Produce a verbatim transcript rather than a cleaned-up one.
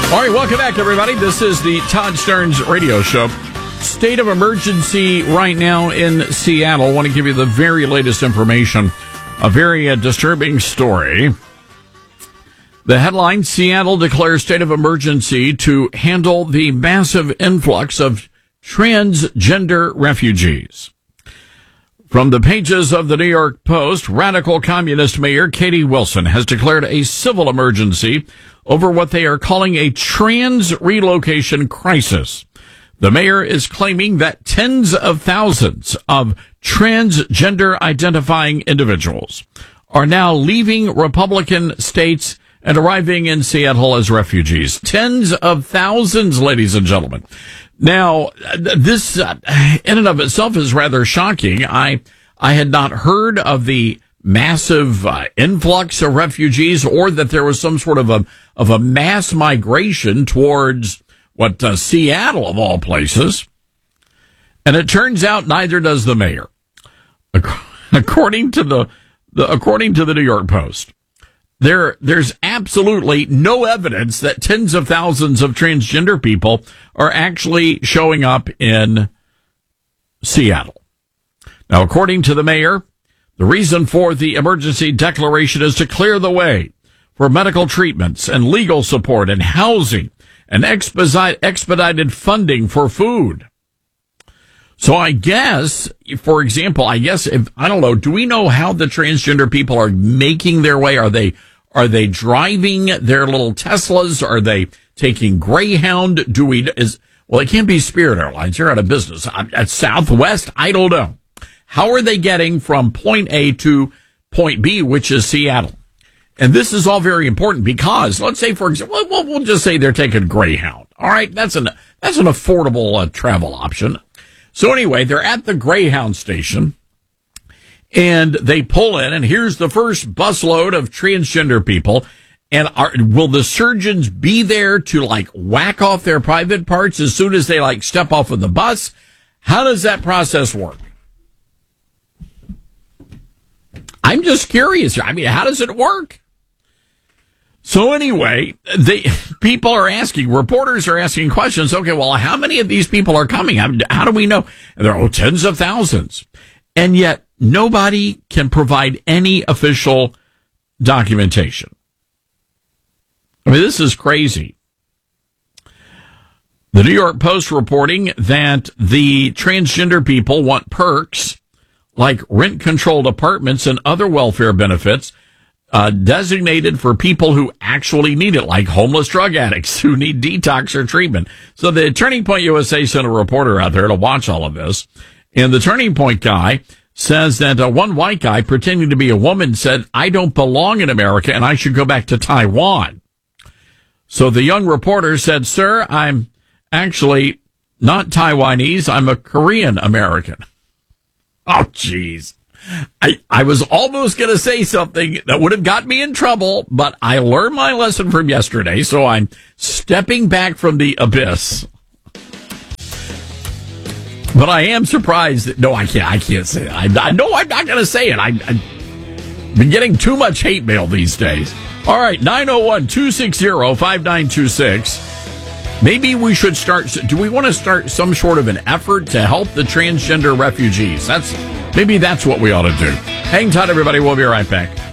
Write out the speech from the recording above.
All right, welcome back, everybody. This is the Todd Stearns Radio Show. State of emergency right now in Seattle. I want to give you the very latest information. A very uh, disturbing story. The headline, Seattle declares state of emergency to handle the massive influx of transgender refugees. From the pages of the New York Post, radical communist mayor Katie Wilson has declared a civil emergency over what they are calling a trans relocation crisis. The mayor is claiming that tens of thousands of transgender identifying individuals are now leaving Republican states and arriving in Seattle as refugees. Tens of thousands, ladies and gentlemen. Now, this uh, in and of itself is rather shocking. I I had not heard of the massive uh, influx of refugees, or that there was some sort of a of a mass migration towards what uh, Seattle of all places. And it turns out neither does the mayor, according to the, the according to the New York Post. There, there's absolutely no evidence that tens of thousands of transgender people are actually showing up in Seattle. Now, according to the mayor, the reason for the emergency declaration is to clear the way for medical treatments and legal support and housing and expedite, expedited funding for food. So I guess, for example, I guess if, I don't know, do we know how the transgender people are making their way? Are they, are they driving their little Teslas? Are they taking Greyhound? Do we, is, well, it can't be Spirit Airlines. They're out of business. At Southwest, I don't know. How are they getting from point A to point B, which is Seattle? And this is all very important because, let's say, for example, we'll, we'll just say they're taking Greyhound. All right, that's an, that's an affordable uh, travel option. So anyway, they're at the Greyhound station, and they pull in, and here's the first busload of transgender people. And are, will the surgeons be there to, like, whack off their private parts as soon as they, like, step off of the bus? How does that process work? I'm just curious. I mean, how does it work? So anyway, they, people are asking, reporters are asking questions. Okay, well, how many of these people are coming? How, how do we know? And there are oh, tens of thousands. And yet nobody can provide any official documentation. I mean, this is crazy. The New York Post reporting that the transgender people want perks like rent-controlled apartments and other welfare benefits Uh, designated for people who actually need it, like homeless drug addicts who need detox or treatment. So the Turning Point U S A sent a reporter out there to watch all of this. And the Turning Point guy says that uh, one white guy pretending to be a woman said, "I don't belong in America and I should go back to Taiwan." So the young reporter said, "Sir, I'm actually not Taiwanese. I'm a Korean American." Oh, jeez. I, I was almost going to say something that would have got me in trouble, but I learned my lesson from yesterday, so I'm stepping back from the abyss. But I am surprised that, no, I can't, I can't say that. I, I know I'm not going to say it. I, I've been getting too much hate mail these days. All right, nine oh one, two six zero, five nine two six. Maybe we should start, do we want to start some sort of an effort to help the transgender refugees? That's, maybe that's what we ought to do. Hang tight, everybody. We'll be right back.